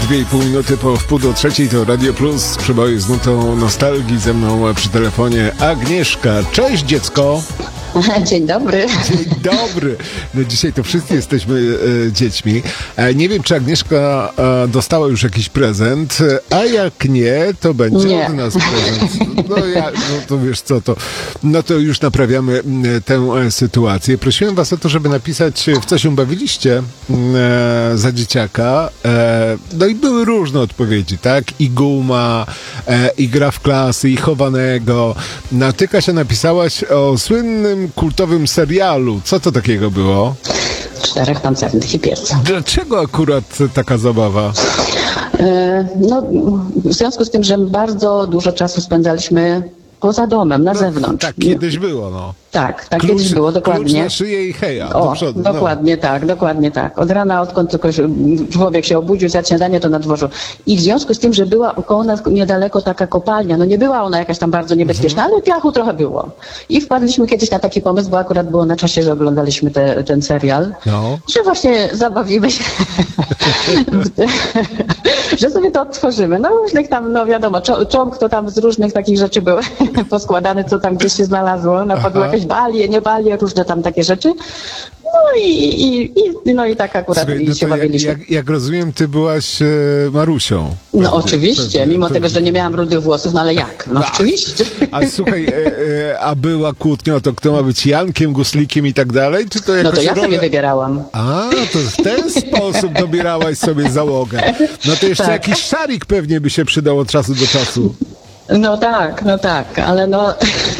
2,5 minuty po wpół do trzeciej to Radio Plus. Przeboje z nutą nostalgii. Ze mną przy telefonie Agnieszka. Cześć dziecko. Dzień dobry. Dzień dobry. No dzisiaj to wszyscy jesteśmy dziećmi. Nie wiem, czy Agnieszka dostała już jakiś prezent, a jak nie, to będzie od nas prezent. No to wiesz co, no to już naprawiamy tę sytuację. Prosiłem was o to, żeby napisać, w co się bawiliście za dzieciaka. No i były różne odpowiedzi, tak? I guma, i gra w klasy, i chowanego. Ty, Kasia, napisałaś o słynnym kultowym serialu. Co to takiego było? 4 pancernych i pies. Dlaczego akurat taka zabawa? No, w związku z tym, że bardzo dużo czasu spędzaliśmy poza domem, na zewnątrz. Tak kiedyś było, no. Tak kiedyś było, dokładnie. Klucz na szyję i heja, do przodu. Dokładnie tak, dokładnie tak. Od rana, odkąd tylko człowiek się obudził, zjadł śniadanie, to na dworzu. I w związku z tym, że była około nas niedaleko taka kopalnia, no nie była ona jakaś tam bardzo niebezpieczna, ale piachu trochę było. I wpadliśmy kiedyś na taki pomysł, bo akurat było na czasie, że oglądaliśmy ten serial, że właśnie zabawimy się, że sobie to odtworzymy. No różnych tam, no wiadomo, cząg to tam z różnych takich rzeczy był poskładany, co tam gdzieś się znalazło, na podłogę jakieś balie, nie balie, różne tam takie rzeczy. No i tak akurat. Słuchaj, się bawiliśmy. Jak rozumiem, ty byłaś Marusią. No oczywiście, mimo tego, że nie miałam rudych włosów, no ale jak? No oczywiście. A słuchaj, a była kłótnia o to, kto ma być Jankiem, Guslikiem i tak dalej? Czy to jakoś no to ja sobie wybierałam. A, to w ten sposób dobierałaś sobie załogę. No to jeszcze jakiś szarik pewnie by się przydał od czasu do czasu. No tak, ale no...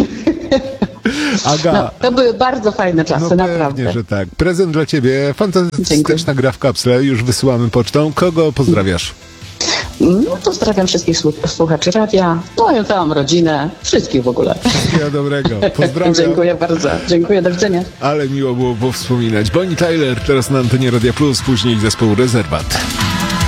Aga, no, to były bardzo fajne czasy, naprawdę. Pewnie, że tak. Prezent dla ciebie, fantastyczna gra w kapsle, już wysyłamy pocztą. Kogo pozdrawiasz? No, pozdrawiam wszystkich słuchaczy radia, moją całą rodzinę, wszystkich w ogóle. Wszystkiego dobrego. Pozdrawiam. Dziękuję bardzo. Dziękuję, do widzenia. Ale miło było powspominać. Bonnie Tyler, teraz na antenie Radia Plus, później zespół Rezerwat.